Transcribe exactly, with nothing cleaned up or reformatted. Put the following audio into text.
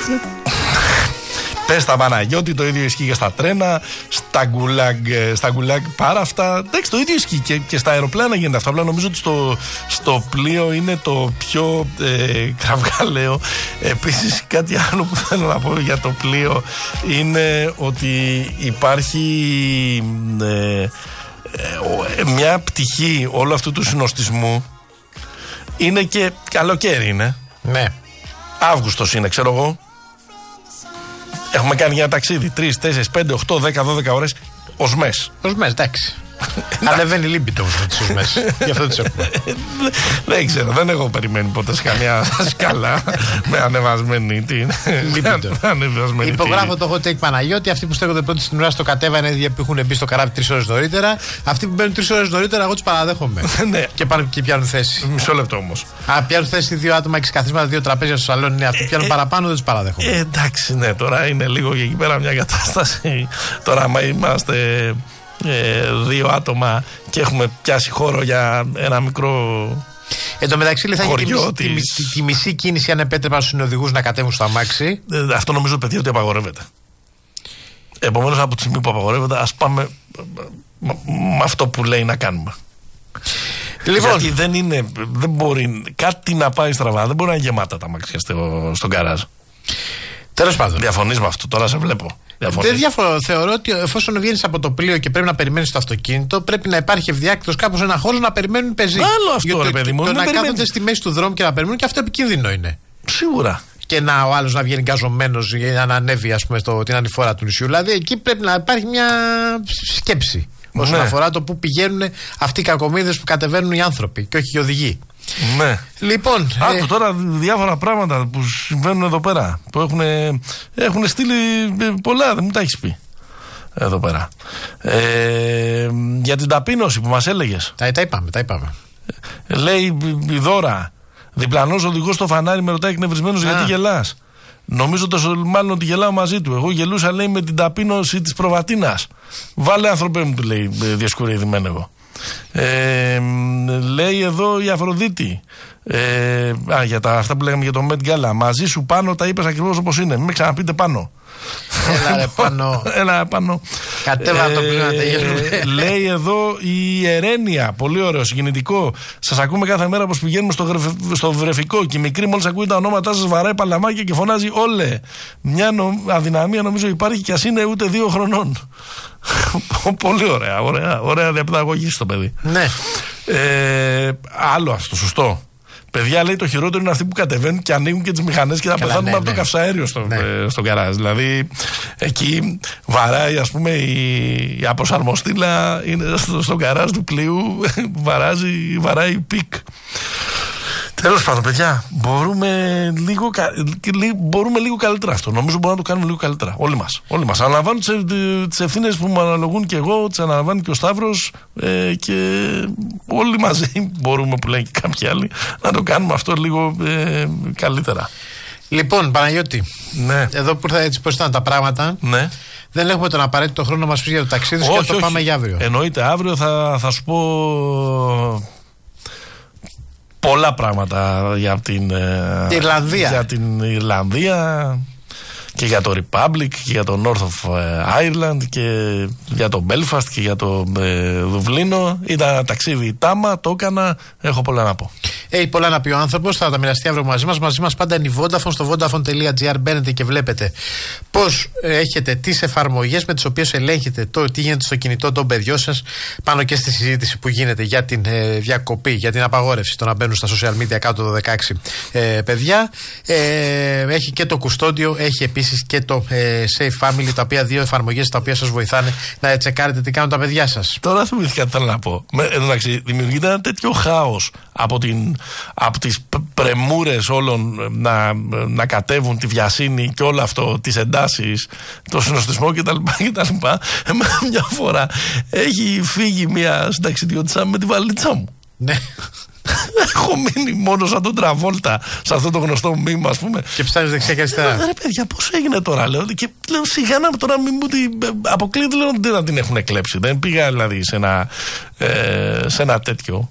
Πες τα Παναγιώτη, το ίδιο ισχύει και στα τρένα, στα γκουλάγκ, στα γκουλάγκ πάρα αυτά. Εντάξει, το ίδιο ισχύει και, και στα αεροπλάνα γίνεται αυτό. Απλά νομίζω ότι στο, στο πλοίο είναι το πιο ε, κραυγαλαίο. Επίσης, κάτι άλλο που θέλω να πω για το πλοίο είναι ότι υπάρχει ε, ε, μια πτυχή όλου αυτού του συνοστισμού. Είναι και καλοκαίρι, είναι. Ναι. Αύγουστος είναι, ξέρω εγώ. Έχουμε κάνει για ένα ταξίδι τρει, τέσσερι, πέντε, οκτώ, δέκα, δώδεκα ώρες ως μες. Ως μες, εντάξει. Ανεβαίνει λίμπητο με τις ως μες. Γι' αυτό τις έχουμε. Δεν ξέρω, δεν έχω περιμένει ποτέ σε καμιά σκαλά με ανεβασμένη την. Υπογράφω το hot take Παναγιώτη. Αυτοί που στέκονται πρώτοι στην ουρά στο κατέβα είναι ίδια που έχουν μπει στο καράβι τρεις ώρες νωρίτερα. Αυτοί που μπαίνουν τρεις ώρες νωρίτερα, εγώ τους παραδέχομαι. Και πάνε και πιάνουν θέση. Μισό λεπτό όμως. Α, πιάνουν θέση δύο άτομα, έξι καθίσματα, δύο τραπέζια στο σαλόνι. Είναι αυτοί που πιάνουν παραπάνω, δεν τους παραδέχομαι. Εντάξει, ναι, τώρα είναι λίγο και εκεί πέρα μια κατάσταση. Τώρα, άμα είμαστε. Ε, δύο άτομα και έχουμε πιάσει χώρο για ένα μικρό. Εν τω μεταξύ, θα έχει τη, τη, τη, τη μισή κίνηση αν επέτρεπαν στους συνοδηγούς να κατέβουν στο αμάξι. Ε, αυτό νομίζω, παιδιά, ότι απαγορεύεται. Επομένως, από τη στιγμή που απαγορεύεται, ας πάμε με αυτό που λέει να κάνουμε. Λοιπόν, γιατί δεν είναι, δεν μπορεί κάτι να πάει στραβά, δεν μπορεί να είναι γεμάτα τα αμάξια στο, στον γκαράζ. Τέλος πάντων. Διαφωνείς με αυτό, τώρα σε βλέπω. Διαφωνείς. Δεν διαφωνώ. Θεωρώ ότι εφόσον βγαίνεις από το πλοίο και πρέπει να περιμένεις το αυτοκίνητο, πρέπει να υπάρχει ευδιάκτητος κάπως ένα χώρο να περιμένουν πεζοί. Άλλο αυτό, γιατί ρε παιδί μου. Το να περιμένεις. κάθονται στη μέση του δρόμου και να περιμένουν, και αυτό επικίνδυνο είναι. Σίγουρα. Και να ο άλλος να βγαίνει γκαζωμένος για να ανέβει, ας πούμε, στο, την ανηφόρα του νησιού. Δηλαδή εκεί πρέπει να υπάρχει μια σκέψη. Όσον ναι. αφορά το που πηγαίνουν αυτοί οι κακομοίριδες που κατεβαίνουν οι άνθρωποι και όχι οι οδηγοί. Ναι. Λοιπόν. Άκου ε... τώρα διάφορα πράγματα που συμβαίνουν εδώ πέρα. Που έχουν, έχουν στείλει πολλά, δεν μου τα έχεις πει. Εδώ πέρα. Ε, για την ταπείνωση που μας έλεγες. Τα, τα είπαμε, τα είπαμε. Ε, λέει η Δώρα, διπλανός οδηγός στο φανάρι με ρωτάει εκνευρισμένος γιατί γελάς. Νομίζοντας μάλλον ότι γελάω μαζί του. Εγώ γελούσα, λέει, με την ταπείνωση της προβατίνας. Βάλε, άνθρωπέ μου, του λέει, διασκουρεϊδημένο εγώ. Ε, λέει εδώ η Αφροδίτη. Ε, α, για τα, αυτά που λέγαμε για το Met Gala. Μαζί σου πάνω τα είπες ακριβώς όπως είναι. Μην με ξαναπείτε πάνω. Έλα ρε πάνω. Έλα πάνω. Κατέβα ε, το πλήμα, ε, λέει εδώ η Ερένια. Πολύ ωραίο, συγκινητικό. Σας ακούμε κάθε μέρα πως πηγαίνουμε στο, γρεφ, στο βρεφικό και η μικρή μόλις ακούει τα ονόματά σας βαράει παλαμάκια και φωνάζει όλε. Μια νο, αδυναμία νομίζω υπάρχει και ας είναι ούτε δύο χρονών. Πολύ ωραία, ωραία, ωραία διαπαιδαγωγή στο παιδί. Ναι. Ε, άλλο αυτό, σωστό. Παιδιά, λέει, το χειρότερο είναι αυτοί που κατεβαίνουν και ανοίγουν και τις μηχανές και θα πεθάνουν ναι, από ναι. το καυσαέριο στο, ναι. ε, στον γκαράζ. Δηλαδή, εκεί βαράει, ας πούμε, η, η αποσαρμοστήλα είναι στο, στο γκαράζ του πλοίου, βαράζει, βαράει η πικ. Τέλος πάντων, παιδιά, μπορούμε λίγο, μπορούμε λίγο καλύτερα αυτό. Νομίζω μπορούμε να το κάνουμε λίγο καλύτερα. Όλοι μας. Όλοι μας. Αναλαμβάνω τις ευθύνες που μου αναλογούν και εγώ, τις αναλαμβάνει και ο Σταύρος ε, και όλοι μαζί μπορούμε, που λένε και κάποιοι άλλοι, να το κάνουμε αυτό λίγο ε, καλύτερα. Λοιπόν, Παναγιώτη, ναι. εδώ που ήρθα έτσι πώς ήταν τα πράγματα, ναι. δεν έχουμε τον απαραίτητο χρόνο να μας πεις για το ταξίδι σου και θα το πάμε για αύριο. Εννοείται, αύριο θα, θα σου πω πολλά πράγματα για την Ιρλανδία. Για την Ιρλανδία και για το Republic και για το North of Ireland και για το Belfast και για το ε, Δουβλίνο. Ήταν ένα ταξίδι τάμα, το έκανα, έχω πολλά να πω. Έχει πολλά να πει ο άνθρωπος, θα τα μοιραστεί αύριο μαζί μας. Μαζί μας πάντα είναι η Vodafone, στο vodafone τελεία gr μπαίνετε και βλέπετε πώς έχετε τις εφαρμογές με τις οποίες ελέγχετε το τι γίνεται στο κινητό των παιδιών σας, πάνω και στη συζήτηση που γίνεται για την ε, διακοπή, για την απαγόρευση το να μπαίνουν στα social media κάτω των δεκαέξι ε, παιδιά. Ε, έχει και το κουστόντιο, έχει επίσης και το ε, Safe Family, τα οποία δύο εφαρμογές τα οποία σας βοηθάνε να τσεκάρετε τι κάνουν τα παιδιά σας. Τώρα θυμήθηκα τι θέλω να πω. Εντάξει, δημιουργείται ένα τέτοιο χάος από, την, από τις πρεμούρες όλων να, να κατέβουν τη βιασύνη και όλο αυτό, τις εντάσεις, το συνοστισμό κτλ. Εμένα μια φορά έχει φύγει μια συνταξιδιώτησα με τη βαλίτσα μου. Ναι. Έχω μείνει μόνο σαν τον Τραβόλτα σε αυτό το γνωστό μήμα, ας πούμε. Και ψάχνεις δεξιά και αριστερά. Ρε παιδιά, πώς έγινε τώρα, λέω. Και λέω σιγά να τώρα μην μου την. Αποκλείεται, λέω, να την έχουν κλέψει. Δεν πήγα δηλαδή σε ένα, ε, σε ένα τέτοιο.